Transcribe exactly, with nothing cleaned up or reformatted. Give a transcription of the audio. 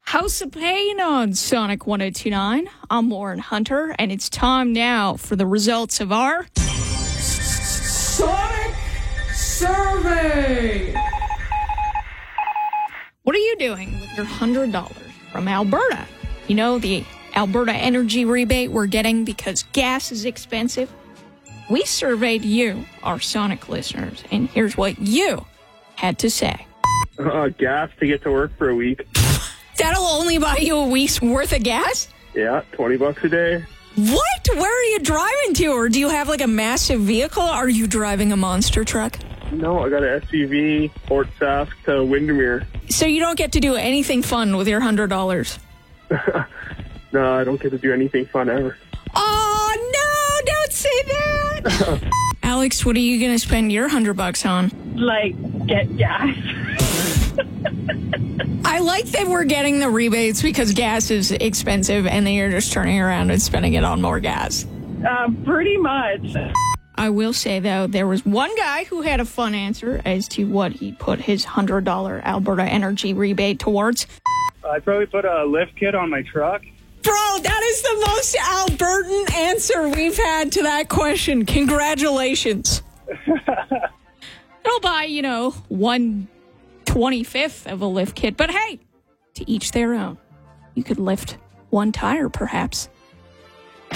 House of Pain on Sonic one oh two point nine. I'm Lauren Hunter, and it's time now for the results of our Sonic Survey. What are you doing with your one hundred dollars from Alberta? You know, the Alberta energy rebate we're getting because gas is expensive? We surveyed you, our Sonic listeners, and here's what you had to say. Uh, gas to get to work for a week. That'll only buy you a week's worth of gas? Yeah, twenty bucks a day. What? Where are you driving to? Or do you have like a massive vehicle? Are you driving a monster truck? No, I got an S U V, Fort Sask to Windermere. So you don't get to do anything fun with your one hundred dollars? No, I don't get to do anything fun ever. Oh, no, don't say that. Alex, what are you going to spend your one hundred bucks on? Like, get gas. I like that we're getting the rebates because gas is expensive and then you're just turning around and spending it on more gas. Uh, pretty much. I will say, though, there was one guy who had a fun answer as to what he put his one hundred dollars Alberta energy rebate towards. I'd probably put a lift kit on my truck. Bro, that is the most Albertan answer we've had to that question. Congratulations. It'll buy, you know, one twenty-fifth of a lift kit. But hey, to each their own. You could lift one tire, perhaps.